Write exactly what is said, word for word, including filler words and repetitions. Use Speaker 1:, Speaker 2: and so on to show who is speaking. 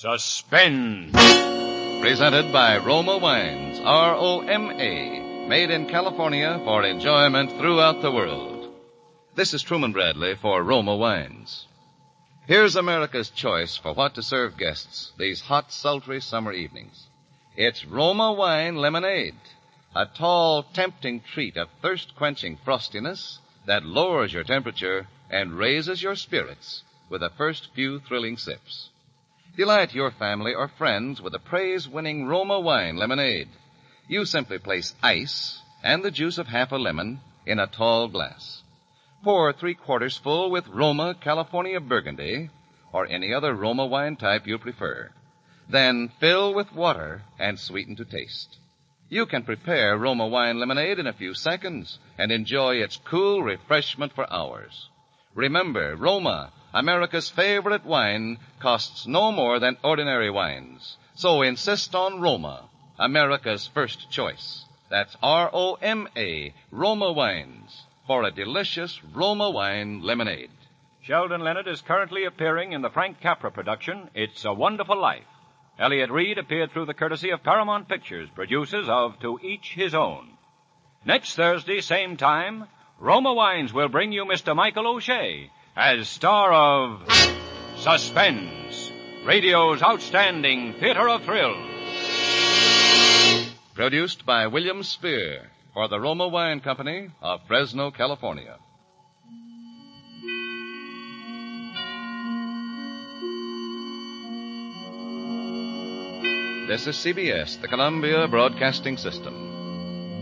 Speaker 1: Suspense.
Speaker 2: Presented by Roma Wines, R O M A, made in California for enjoyment throughout the world. This is Truman Bradley for Roma Wines. Here's America's choice for what to serve guests these hot, sultry summer evenings. It's Roma Wine Lemonade, a tall, tempting treat of thirst-quenching frostiness that lowers your temperature and raises your spirits with the first few thrilling sips. Delight your family or friends with a praise-winning Roma Wine Lemonade. You simply place ice and the juice of half a lemon in a tall glass. Pour three-quarters full with Roma California Burgundy or any other Roma wine type you prefer. Then fill with water and sweeten to taste. You can prepare Roma Wine Lemonade in a few seconds and enjoy its cool refreshment for hours. Remember, Roma, America's favorite wine, costs no more than ordinary wines. So insist on Roma, America's first choice. That's R O M A, Roma Wines, for a delicious Roma Wine Lemonade.
Speaker 1: Sheldon Leonard is currently appearing in the Frank Capra production, It's a Wonderful Life. Elliott Reed appeared through the courtesy of Paramount Pictures, producers of To Each His Own. Next Thursday, same time, Roma Wines will bring you Mister Michael O'Shea as star of Suspense, radio's outstanding theater of thrills.
Speaker 2: Produced by William Spear for the Roma Wine Company of Fresno, California. This is C B S, the Columbia Broadcasting System.